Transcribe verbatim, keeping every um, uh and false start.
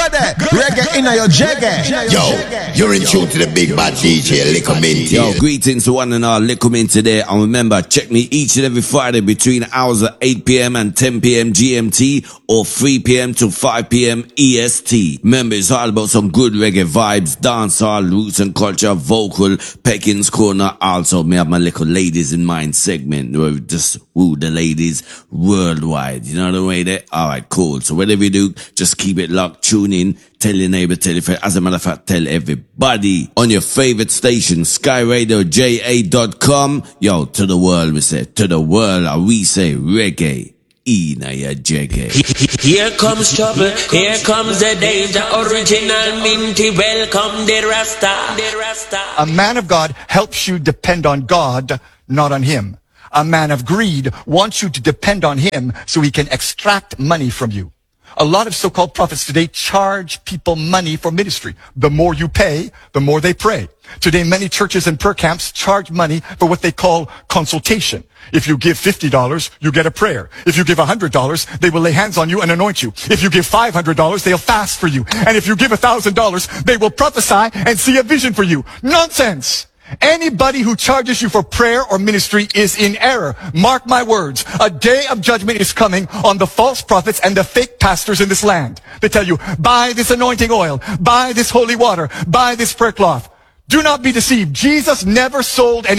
Good day. Reggae in your jagger. Yo, you're in tune to the big bad D J Liquor Minty. Yo, greetings to one and all Liquor Minty today. And remember, check me each and every Friday between hours of eight p.m. and ten p.m. G M T or three p.m. to five p.m. E S T. Remember, it's all about some good reggae vibes, dancehall, roots and culture, vocal, Pekin's Corner. Also, me have my little ladies in mind segment where we just woo the ladies worldwide. You know the way there? Alright, cool. So whatever you do, just keep it locked, tune in, tell your neighbor, tell your friend. As a matter of fact, tell everybody on your favorite station, sky radio j a dot com. Yo, to the world we say, to the world we say reggae. Ina ya jagger. Here comes trouble, here comes the danger. Original Minty, welcome the Rasta. A man of God helps you depend on God, not on him. A man of greed wants you to depend on him so he can extract money from you. A lot of so-called prophets today charge people money for ministry. The more you pay, the more they pray. Today, many churches and prayer camps charge money for what they call consultation. If you give fifty dollars, you get a prayer. If you give one hundred dollars, they will lay hands on you and anoint you. If you give five hundred dollars, they'll fast for you. And if you give one thousand dollars, they will prophesy and see a vision for you. Nonsense! Anybody who charges you for prayer or ministry is in error. Mark my words. A day of judgment is coming on the false prophets and the fake pastors in this land. They tell you, buy this anointing oil, buy this holy water, buy this prayer cloth. Do not be deceived. Jesus never sold any